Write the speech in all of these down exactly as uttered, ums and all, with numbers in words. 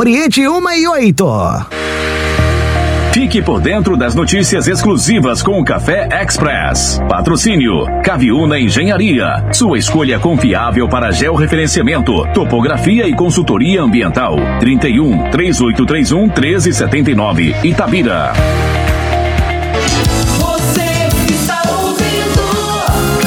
Oriente uma e oito. Fique por dentro das notícias exclusivas com o Café Express. Patrocínio Caviúna Engenharia. Sua escolha confiável para georreferenciamento, topografia e consultoria ambiental. trinta e um, três oito três um, treze setenta e nove, Itabira. Você está ouvindo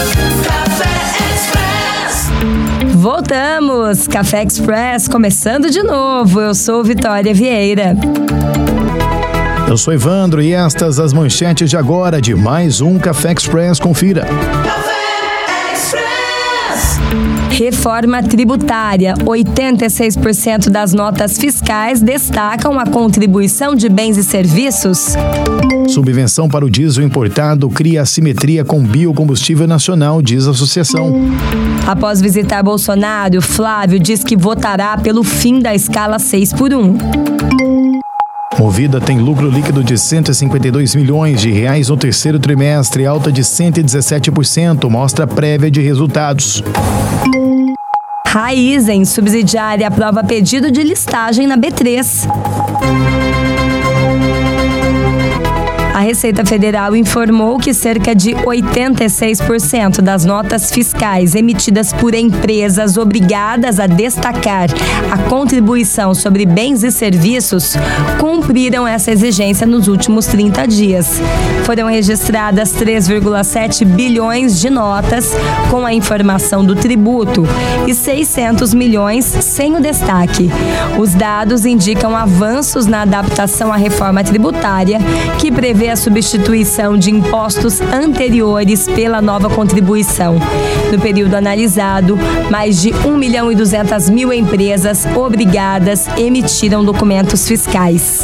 Café Express. Voltamos, Café Express começando de novo. Eu sou Vitória Vieira. Eu sou Evandro e estas as manchetes de agora de mais um Café Express. Confira. Café Express. Reforma tributária. oitenta e seis por cento das notas fiscais destacam a contribuição de bens e serviços. Subvenção para o diesel importado cria assimetria com biocombustível nacional, diz a associação. Após visitar Bolsonaro, Flávio diz que votará pelo fim da escala seis por um. Movida tem lucro líquido de cento e cinquenta e dois milhões de reais no terceiro trimestre, alta de cento e dezessete por cento, mostra prévia de resultados. Raizen, subsidiária, aprova pedido de listagem na B três. A Receita Federal informou que cerca de oitenta e seis por cento das notas fiscais emitidas por empresas obrigadas a destacar a contribuição sobre bens e serviços cumpriram essa exigência nos últimos trinta dias. Foram registradas três vírgula sete bilhões de notas com a informação do tributo e seiscentos milhões sem o destaque. Os dados indicam avanços na adaptação à reforma tributária, que prevê a substituição de impostos anteriores pela nova contribuição. No período analisado, mais de um milhão e duzentas mil empresas obrigadas emitiram documentos fiscais.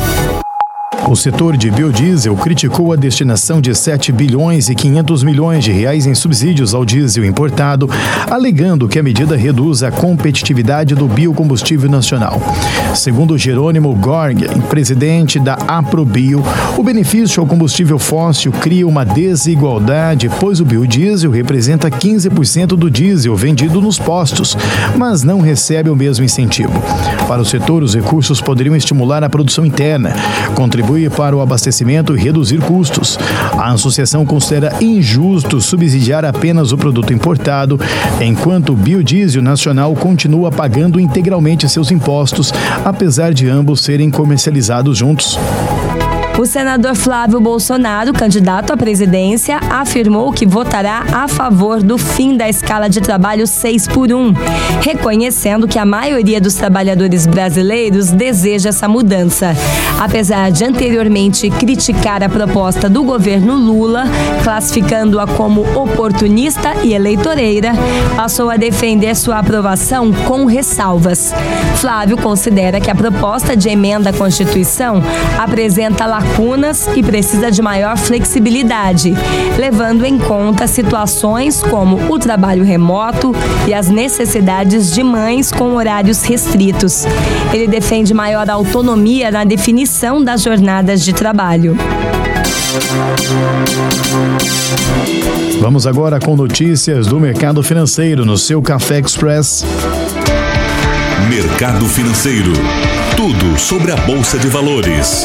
O setor de biodiesel criticou a destinação de sete bilhões e quinhentos milhões de reais em subsídios ao diesel importado, alegando que a medida reduz a competitividade do biocombustível nacional. Segundo Jerônimo Gorg, presidente da Aprobio, o benefício ao combustível fóssil cria uma desigualdade, pois o biodiesel representa quinze por cento do diesel vendido nos postos, mas não recebe o mesmo incentivo. Para o setor, os recursos poderiam estimular a produção interna, contribuir para o abastecimento e reduzir custos. A associação considera injusto subsidiar apenas o produto importado, enquanto o biodiesel nacional continua pagando integralmente seus impostos, apesar de ambos serem comercializados juntos. O senador Flávio Bolsonaro, candidato à presidência, afirmou que votará a favor do fim da escala de trabalho seis por um, reconhecendo que a maioria dos trabalhadores brasileiros deseja essa mudança. Apesar de anteriormente criticar a proposta do governo Lula, classificando-a como oportunista e eleitoreira, passou a defender sua aprovação com ressalvas. Flávio considera que a proposta de emenda à Constituição apresenta lacunas e precisa de maior flexibilidade, levando em conta situações como o trabalho remoto e as necessidades de mães com horários restritos. Ele defende maior autonomia na definição das jornadas de trabalho. Vamos agora com notícias do mercado financeiro no seu Café Express. Mercado financeiro. Tudo sobre a Bolsa de Valores.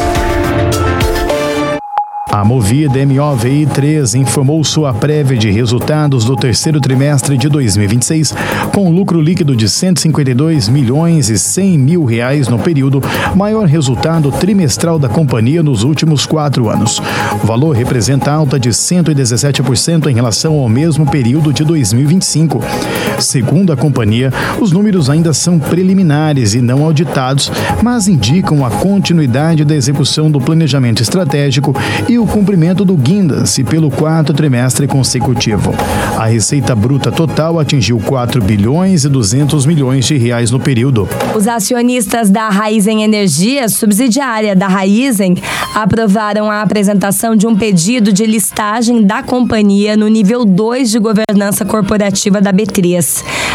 A Movida M O V I três informou sua prévia de resultados do terceiro trimestre de dois mil e vinte e seis, com lucro líquido de cento e cinquenta e dois milhões e cem mil reais no período, maior resultado trimestral da companhia nos últimos quatro anos. O valor representa alta de cento e dezessete por cento em relação ao mesmo período de dois mil e vinte e cinco. Segundo a companhia, os números ainda são preliminares e não auditados, mas indicam a continuidade da execução do planejamento estratégico e o cumprimento do guidance pelo quarto trimestre consecutivo. A receita bruta total atingiu quatro bilhões e duzentos milhões de reais no período. Os acionistas da Raizen Energia, subsidiária da Raizen, aprovaram a apresentação de um pedido de listagem da companhia no nível dois de governança corporativa da B três.